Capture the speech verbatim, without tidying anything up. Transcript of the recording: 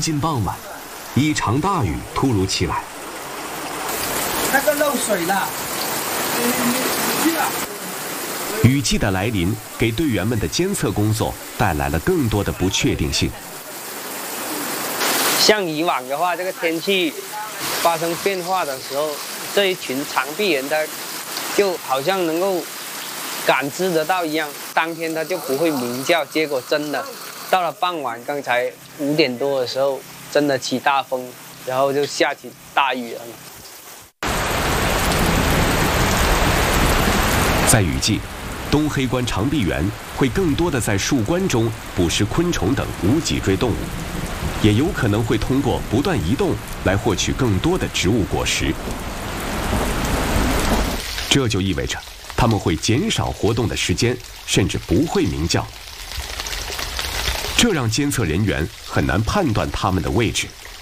近傍晚，一场大雨突如其来。 那个漏水了，去了。 雨季的来临，给队员们的监测工作带来了更多的不确定性。 像以往的话，这个天气发生变化的时候，这一群长臂猿它就好像能够感知得到一样，当天它就不会鸣叫。结果真的到了傍晚，刚才五点多的时候，真的起大风，然后就下起大雨了。 在雨季，东黑关长臂猿会更多的在树冠中捕食昆虫等无脊椎动物，也有可能会通过不断移动来获取更多的植物果实。这就意味着它们会减少活动的时间，甚至不会鸣叫。这让监测人员很难判断它们的位置。